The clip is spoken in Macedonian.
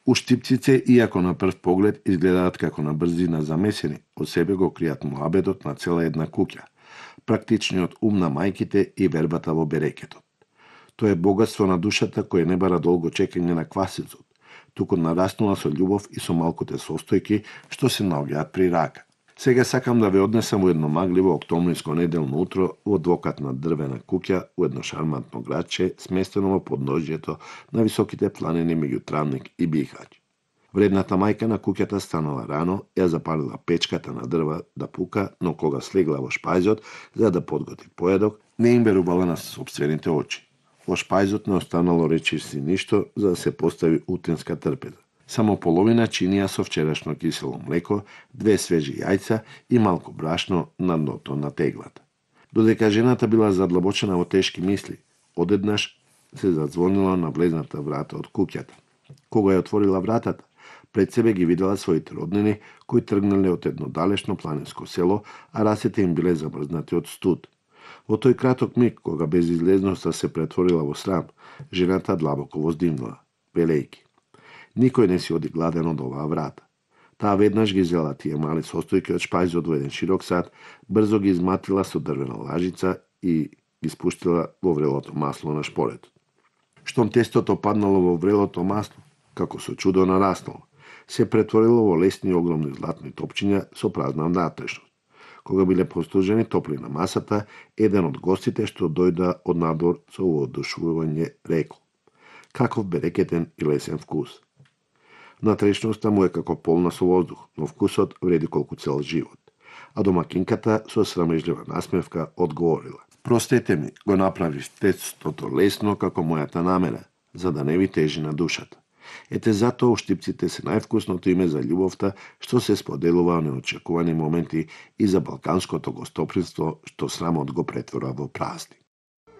Уштипците, иако на прв поглед изгледаат како на брзина замесени, од себе го кријат муабетот на цела една куќа, практичниот ум на мајките и вербата во берекетот. Тоа е богатство на душата кое не бара долго чекање на квасецот, туку нараснува со љубов и со малкуте состојки што се наоѓаат при рака. Сега сакам да ве однесам во едно магливо октомвриско неделно утро во двокатна дрвена куќа во едно шармантно градче сместено во подножјето на високите планини меѓу Травник и Бихаќ. Вредната мајка на куќата станала рано, ја запалила печката на дрва да пука, но кога слегла во шпајзот за да подготви поедок, не им верувала на сопствените очи. Во шпајзот не останало речиси ништо за да се постави утенска трпеза. Само половина чинија со вчерашно кисело млеко, 2 свежи јајца и малку брашно на дното на теглата. Додека жената била задлабочена во тешки мисли, одеднаш се задзвонила на влезната врата од куќата. Кога ја отворила вратата, пред себе ги видела своите роднини кои тргнале од едно далечно планинско село, а расите им биле замрзнати од студ. Во тој краток миг, кога безизлезноста се претворила во срам, жената длабоко воздимнала, велејки: никој не си оди гладен од оваа врата. Таа веднаш ги зела тие мали состојки од шпајзот во еден широк сад, брзо ги изматила со дрвена лажица и ги спуштила во врелото масло на шпоретот. Штом тестото паднало во врелото масло, како со чудо нараснало, се претворило во лесни огромни златни топчиња со празна внатрешност. Кога биле постужени топли на масата, еден од гостите што дојда од надвор со воодушевување рекол: каков берекетен и лесен вкус. Внатрешноста му е како полна со воздух, но вкусот вреди колку цел живот. А домакинката со срамежлива насмевка одговорила: простете ми, го направив тестото лесно како мојата намера, за да не ви тежи на душата. Ете затоа уштипците се највкусното име за љубовта што се споделува во неочекувани моменти и за балканското гостопримство што срамот го претвора во празник.